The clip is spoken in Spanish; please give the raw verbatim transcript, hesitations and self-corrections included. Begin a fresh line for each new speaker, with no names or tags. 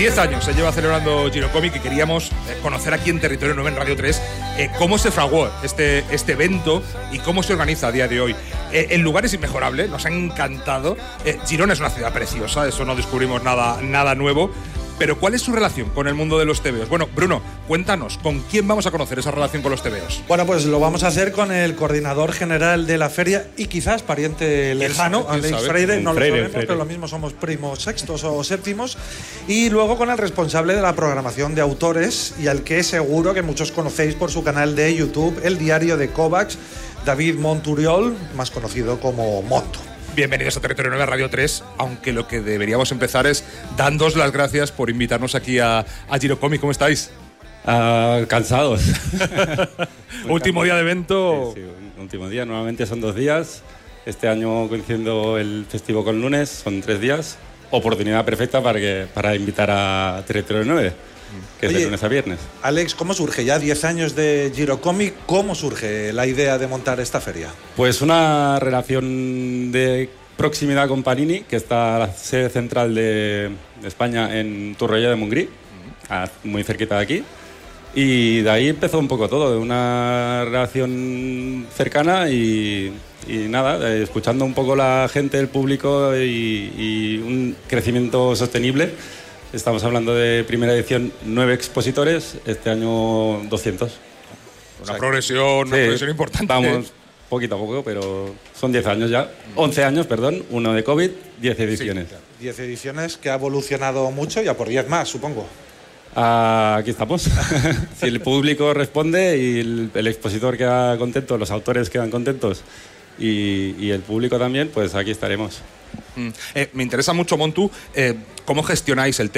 Diez años se lleva celebrando Girocomic y queríamos eh, conocer aquí en Territorio nueve, en Radio tres, eh, cómo se fraguó este, este evento y cómo se organiza a día de hoy. Eh, el lugar es inmejorable, nos ha encantado. Eh, Girona es una ciudad preciosa, eso no descubrimos nada, nada nuevo. Pero ¿cuál es su relación con el mundo de los tebeos? Bueno, Bruno, cuéntanos, ¿con quién vamos a conocer esa relación con los tebeos?
Bueno, pues lo vamos a hacer con el coordinador general de la feria y quizás pariente lejano, Alex Freire, no lo sabemos, pero lo mismo somos primos sextos o séptimos, y luego con el responsable de la programación de autores y al que seguro que muchos conocéis por su canal de YouTube, El Diario de Kovacs, David Monturiol, más conocido como Monto.
Bienvenidos a Territorio nueve, Radio tres, aunque lo que deberíamos empezar es dándos las gracias por invitarnos aquí a, a Girocomic. ¿Cómo estáis?
Uh, cansados.
Último día de evento.
Sí, sí, último día. Normalmente son dos días. Este año, coincidiendo el festivo con lunes, son tres días. Oportunidad perfecta para, que, para invitar a Territorio nueve, que Oye, es de lunes a viernes.
Alex, ¿cómo surge ya diez años de Girocomic? ¿Cómo surge la idea de montar esta feria?
Pues una relación de proximidad con Panini, que está la sede central de, de España en Torroella de Montgrí, uh-huh. muy cerquita de aquí. Y de ahí empezó un poco todo, una relación cercana y, y nada, escuchando un poco la gente, el público y, y un crecimiento sostenible. Estamos hablando de primera edición, nueve expositores, este año doscientos.
Una o sea, progresión, una sí, progresión importante.
Vamos poquito a poco, pero son diez años ya. once años, perdón, uno de COVID, diez ediciones.
Sí, diez ediciones que ha evolucionado mucho, ya por diez más, supongo.
Ah, aquí estamos. Si el público responde y el, el expositor queda contento, los autores quedan contentos y, y el público también, pues aquí estaremos.
Mm. Eh, me interesa mucho, Montu, eh, cómo gestionáis el tema.